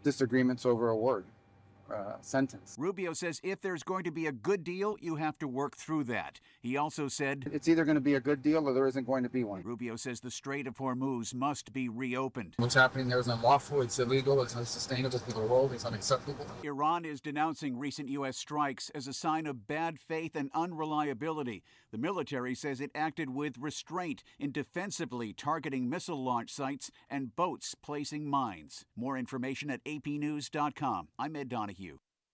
disagreements over a word. Sentence. Rubio says if there's going to be a good deal, you have to work through that. He also said, it's either going to be a good deal or there isn't going to be one. Rubio says the Strait of Hormuz must be reopened. What's happening there is unlawful, it's illegal, it's unsustainable for the world, it's unacceptable. Iran is denouncing recent U.S. strikes as a sign of bad faith and unreliability. The military says it acted with restraint in defensively targeting missile launch sites and boats placing mines. More information at apnews.com. I'm Ed Donahue.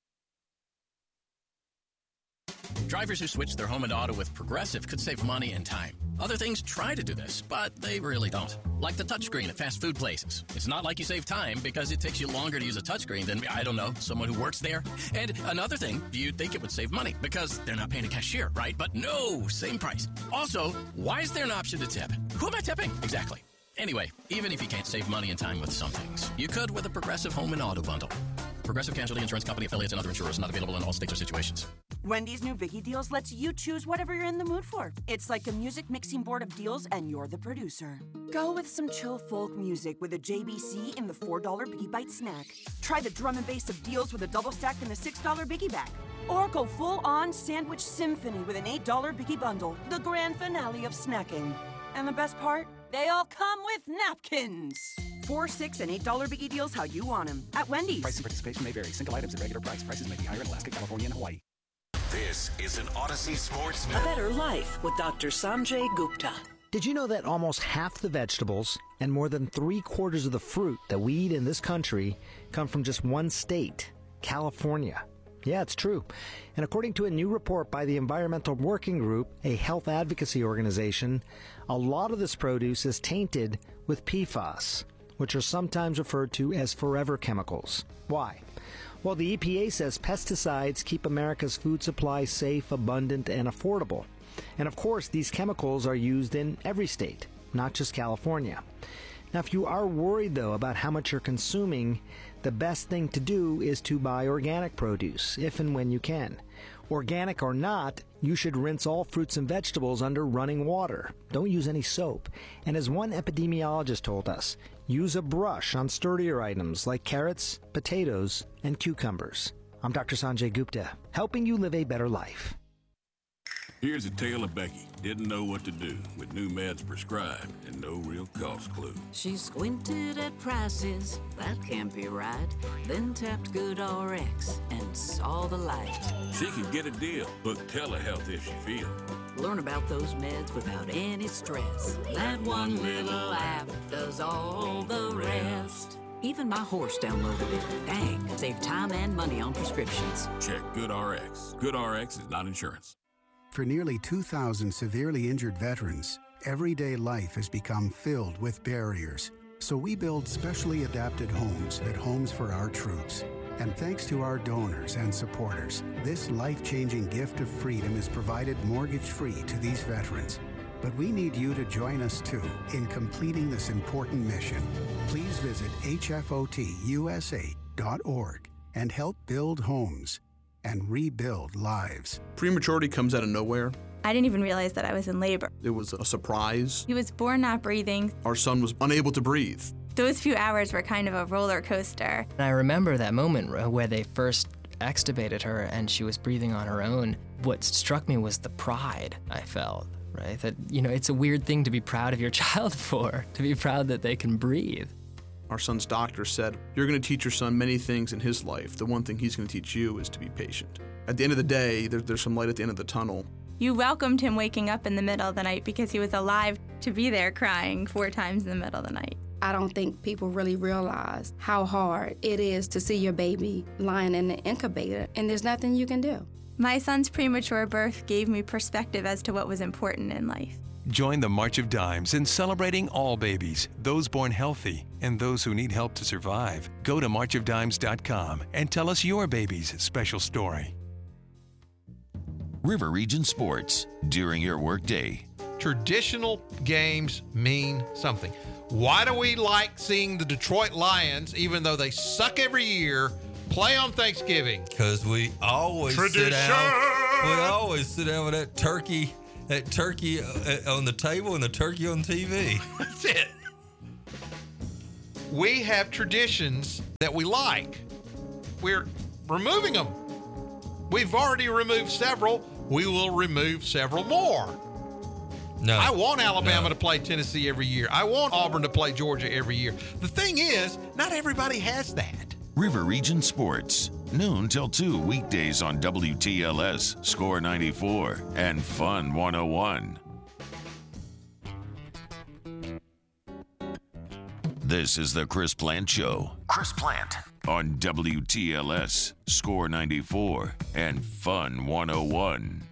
Drivers who switch their home and auto with Progressive could save money and time. Other things try to do this, but they really don't. Like the touchscreen at fast food places. It's not like you save time because it takes you longer to use a touchscreen than, I don't know, someone who works there. And another thing, you'd think it would save money because they're not paying a cashier, right? But no, same price. Also, why is there an option to tip? Who am I tipping? Exactly. Anyway, even if you can't save money and time with some things, you could with a Progressive home and auto bundle. Progressive Casualty Insurance Company, affiliates, and other insurers not available in all states or situations. Wendy's new Biggie Deals lets you choose whatever you're in the mood for. It's like a music mixing board of deals, and you're the producer. Go with some chill folk music with a JBC in the $4 Biggie Bite snack. Try the drum and bass of deals with a double stack in the $6 Biggie Bag. Or go full-on sandwich symphony with an $8 Biggie Bundle, the grand finale of snacking. And the best part? They all come with napkins. $4, $6, and $8 Biggie Deals how you want them. At Wendy's. Price and participation may vary. Single items at regular price. Prices may be higher in Alaska, California, and Hawaii. This is an Odyssey Sports A Better Life with Dr. Sanjay Gupta. Did you know that almost half the vegetables and more than 3/4 of the fruit that we eat in this country come from just one state, California? Yeah, it's true. And according to a new report by the Environmental Working Group, a health advocacy organization, a lot of this produce is tainted with PFAS, which are sometimes referred to as forever chemicals. Why? Well, the EPA says pesticides keep America's food supply safe, abundant, and affordable. And of course, these chemicals are used in every state, not just California. Now, if you are worried, though, about how much you're consuming, the best thing to do is to buy organic produce, if and when you can. Organic or not, you should rinse all fruits and vegetables under running water. Don't use any soap. And as one epidemiologist told us, use a brush on sturdier items like carrots, potatoes, and cucumbers. I'm Dr. Sanjay Gupta, helping you live a better life. Here's a tale of Becky. Didn't know what to do with new meds prescribed and no real cost clue. She squinted at prices, that can't be right. Then tapped GoodRx and saw the light. She could get a deal. Book telehealth if she feels. Learn about those meds without any stress. That one little app does all the rest. Even my horse downloaded it. Dang, save time and money on prescriptions. Check GoodRx. GoodRx is not insurance. For nearly 2,000 severely injured veterans, everyday life has become filled with barriers. So we build specially adapted homes at Homes for Our Troops. And thanks to our donors and supporters, this life-changing gift of freedom is provided mortgage-free to these veterans. But we need you to join us, too, in completing this important mission. Please visit hfotusa.org and help build homes and rebuild lives. Prematurity comes out of nowhere. I didn't even realize that I was in labor. It was a surprise. He was born not breathing. Our son was unable to breathe. Those few hours were kind of a roller coaster. I remember that moment where they first extubated her and she was breathing on her own. What struck me was the pride I felt, right? That, it's a weird thing to be proud of your child for, to be proud that they can breathe. Our son's doctor said, you're going to teach your son many things in his life. The one thing he's going to teach you is to be patient. At the end of the day, there's some light at the end of the tunnel. You welcomed him waking up in the middle of the night because he was alive to be there crying 4 times in the middle of the night. I don't think people really realize how hard it is to see your baby lying in the incubator, and there's nothing you can do. My son's premature birth gave me perspective as to what was important in life. Join the March of Dimes in celebrating all babies, those born healthy, and those who need help to survive. Go to marchofdimes.com and tell us your baby's special story. River Region Sports during your workday. Traditional games mean something. Why do we like seeing the Detroit Lions, even though they suck every year, play on Thanksgiving? Because we always sit down with that turkey on the table and the turkey on TV. That's it. We have traditions that we like. We're removing them. We've already removed several. We will remove several more. No. I want Alabama to play Tennessee every year. I want Auburn to play Georgia every year. The thing is, not everybody has that. River Region Sports, noon till 2 weekdays on WTLS, Score 94, and Fun 101. This is the Chris Plant Show. Chris Plant. On WTLS, Score 94, and Fun 101.